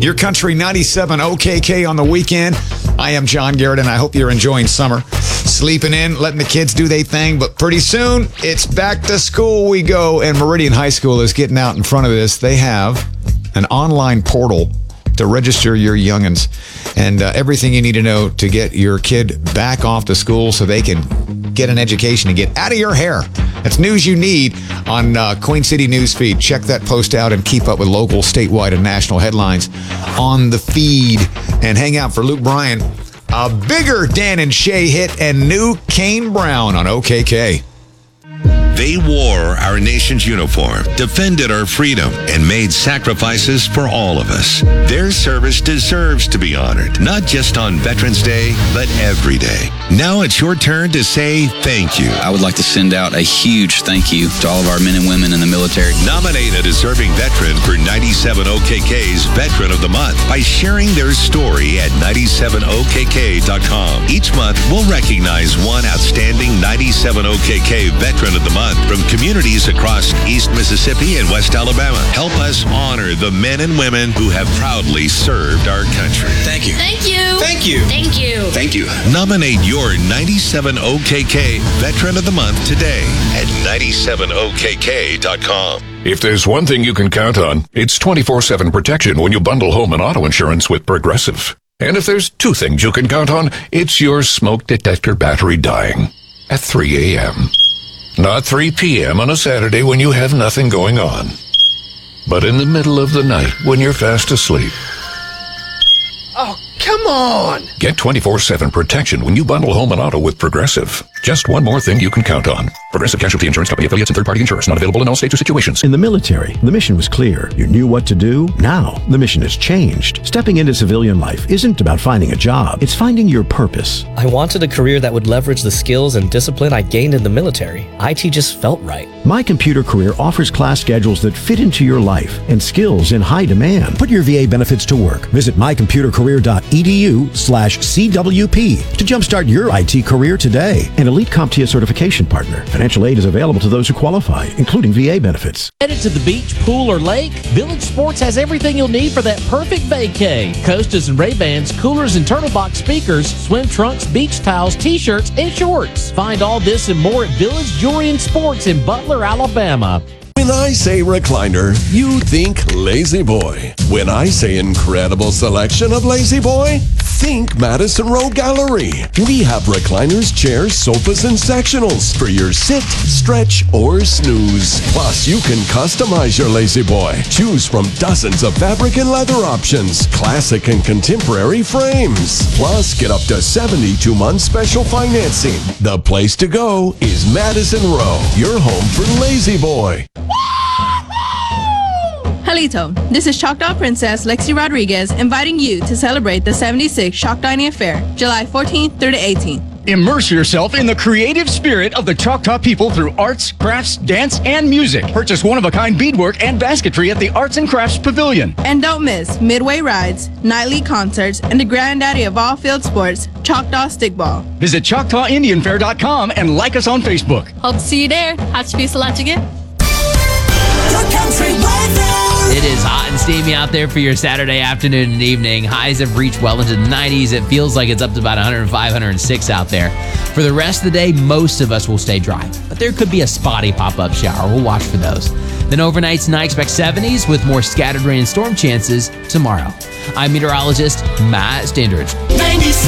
Your Country 97 OKK on the weekend. I am John Garrett, and I hope you're enjoying summer. Sleeping in, letting the kids do their thing, but pretty soon, it's back to school we go, and Meridian High School is getting out in front of this. They have an online portal to register your youngins and everything you need to know to get your kid back off to school so they can get an education and get out of your hair. That's news you need on Queen City Newsfeed. Check that post out and keep up with local, statewide, and national headlines on the feed. And hang out for Luke Bryan, a bigger Dan and Shay hit, and new Kane Brown on OKK. They wore our nation's uniform, defended our freedom, and made sacrifices for all of us. Their service deserves to be honored, not just on Veterans Day, but every day. Now it's your turn to say thank you. I would like to send out a huge thank you to all of our men and women in the military. Nominate a deserving veteran for 97 OKK's Veteran of the Month by sharing their story at 97okk.com. Each month, we'll recognize one outstanding 97 OKK Veteran of the Month from communities across East Mississippi and West Alabama. Help us honor the men and women who have proudly served our country. Thank you. Thank you. Thank you. Thank you. Thank you. Nominate your 97 OKK Veteran of the Month today at 97okk.com. If there's one thing you can count on, it's 24/7 protection when you bundle home and auto insurance with Progressive. And if there's two things you can count on, it's your smoke detector battery dying at 3 a.m. Not 3 p.m. on a Saturday when you have nothing going on, but in the middle of the night when you're fast asleep. Oh, come on! Get 24/7 protection when you bundle home and auto with Progressive. Just one more thing you can count on. Progressive Casualty Insurance Company, affiliates, and third-party insurers. Not available in all states or situations. In the military, the mission was clear. You knew what to do. Now, the mission has changed. Stepping into civilian life isn't about finding a job. It's finding your purpose. I wanted a career that would leverage the skills and discipline I gained in the military. IT just felt right. My Computer Career offers class schedules that fit into your life and skills in high demand. Put your VA benefits to work. Visit mycomputercareer.edu/CWP to jumpstart your IT career today. An elite CompTIA certification partner. Financial aid is available to those who qualify, including VA benefits. Headed to the beach, pool, or lake? Village Sports has everything you'll need for that perfect vacay. Costas and Ray-Bans, coolers and turtle box speakers, swim trunks, beach towels, t-shirts, and shorts. Find all this and more at Village Jewelry and Sports in Butler, Alabama. When I say recliner, you think Lazy Boy. When I say incredible selection of Lazy Boy, think Madison Row Gallery. We have recliners, chairs, sofas, and sectionals for your sit, stretch, or snooze. Plus, you can customize your Lazy Boy. Choose from dozens of fabric and leather options, classic and contemporary frames. Plus, get up to 72-month special financing. The place to go is Madison Row, your home for Lazy Boy. Halito, this is Choctaw Princess Lexi Rodriguez inviting you to celebrate the 76th Shock Dining Affair, July 14th through the 18th. Immerse yourself in the creative spirit of the Choctaw people through arts, crafts, dance, and music. Purchase one-of-a-kind beadwork and basketry at the Arts and Crafts Pavilion. And don't miss midway rides, nightly concerts, and the granddaddy of all field sports, Choctaw Stickball. Visit ChoctawIndianFair.com and like us on Facebook. Hope to see you there. Hatspeasalachige. It is hot and steamy out there for your Saturday afternoon and evening. Highs have reached well into the 90s. It feels like it's up to about 105, 106 out there. For the rest of the day, most of us will stay dry, but there could be a spotty pop-up shower. We'll watch for those. Then overnight tonight, expect 70s with more scattered rain and storm chances tomorrow. I'm meteorologist Matt Standridge.